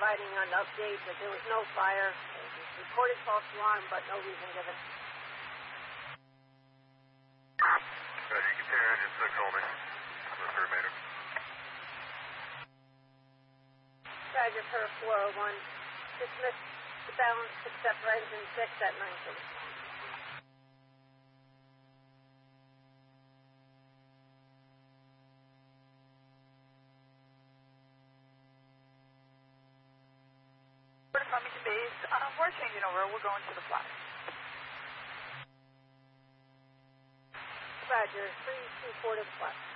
providing an update that there was no fire. Reported false alarm, but no reason given. You can tear engine 6 only. Remainder. Roger per 401. Dismiss the balance except for engine 6 at 9:30. Farmington Base, we're changing over. We're going to the flat. Roger, 324 to the flat.